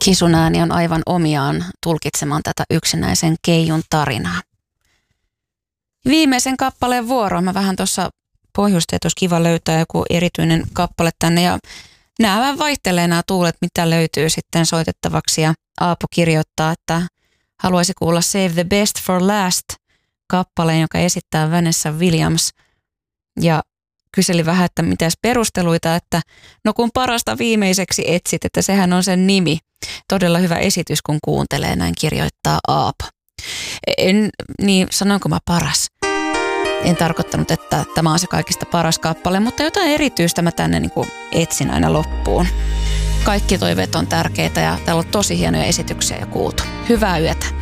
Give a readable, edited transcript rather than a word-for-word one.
Kisun ääni on aivan omiaan tulkitsemaan tätä yksinäisen keijun tarinaa. Viimeisen kappaleen vuoro. Mä vähän tuossa pohjustin, että olisi kiva löytää joku erityinen kappale tänne. Ja nämä vähän vaihtelee nämä tuulet, mitä löytyy sitten soitettavaksi. Ja Aapo kirjoittaa, että haluaisi kuulla Save the Best for Last -kappaleen, joka esittää Vanessa Williams. Ja kyseli vähän, että mitäs perusteluita, että no kun parasta viimeiseksi etsit, että sehän on sen nimi. Todella hyvä esitys, kun kuuntelee, näin kirjoittaa Aapo. Sanoinko mä paras? En tarkoittanut, että tämä on se kaikista paras kappale, mutta jotain erityistä mä tänne niin kuin etsin aina loppuun. Kaikki toiveet on tärkeitä ja täällä on tosi hienoja esityksiä jo kuultu. Hyvää yötä.